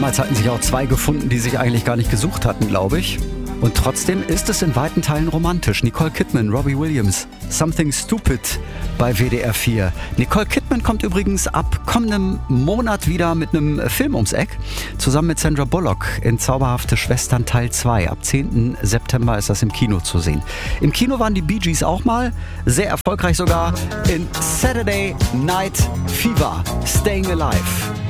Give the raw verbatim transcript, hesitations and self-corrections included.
Damals hatten sich auch zwei gefunden, die sich eigentlich gar nicht gesucht hatten, glaube ich. Und trotzdem ist es in weiten Teilen romantisch. Nicole Kidman, Robbie Williams, Something Stupid bei W D R vier. Nicole Kidman kommt übrigens ab kommendem Monat wieder mit einem Film ums Eck. Zusammen mit Sandra Bullock in Zauberhafte Schwestern Teil zwei. Ab zehnten September ist das im Kino zu sehen. Im Kino waren die Bee Gees auch mal. Sehr erfolgreich sogar in Saturday Night Fever. Staying Alive.